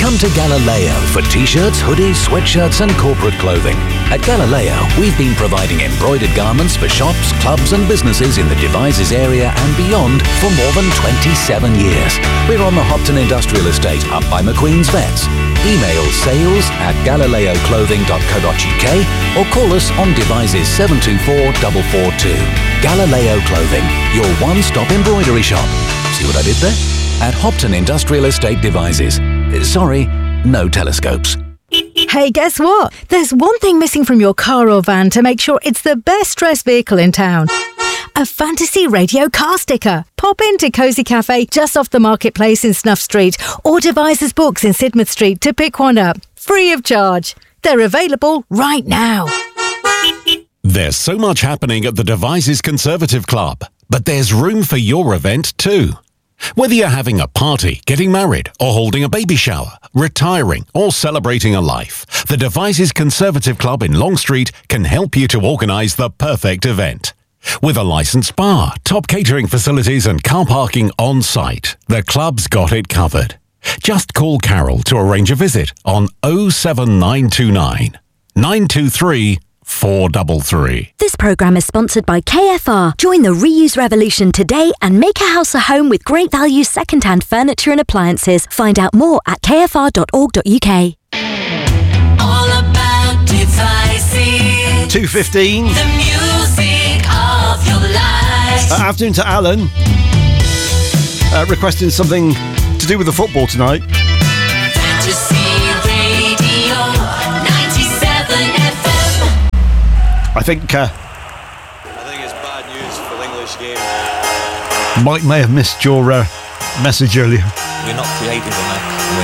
Come to Galileo for t-shirts, hoodies, sweatshirts and corporate clothing. At Galileo, we've been providing embroidered garments for shops, clubs and businesses in the Devizes area and beyond for more than 27 years. We're on the Hopton Industrial Estate, up by McQueen's Vets. Email sales@galileoclothing.co.uk or call us on Devizes 724 442. Galileo Clothing, your one-stop embroidery shop. See what I did there? At Hopton Industrial Estate Devizes. Sorry, no telescopes. Hey, guess what? There's one thing missing from your car or van to make sure it's the best dressed vehicle in town. A Fantasy Radio car sticker. Pop into Cosy Cafe just off the Marketplace in Snuff Street or Devizes Books in Sidmouth Street to pick one up. Free of charge. They're available right now. There's so much happening at the Devizes Conservative Club, but there's room for your event too. Whether you're having a party, getting married, or holding a baby shower, retiring, or celebrating a life, the Devizes Conservative Club in Long Street can help you to organise the perfect event. With a licensed bar, top catering facilities and car parking on site, the club's got it covered. Just call Carol to arrange a visit on 07929 923 433. This programme is sponsored by KFR. Join the reuse revolution today and make a house a home with great value second-hand furniture and appliances. Find out more at kfr.org.uk. All about Devizes. 2:15. The music of your life. Afternoon to Alan. Requesting something to do with the football tonight. Fantasy Radio 97 FM. I think it's bad news for the English game. Mike may have missed your message earlier. We're not creative enough.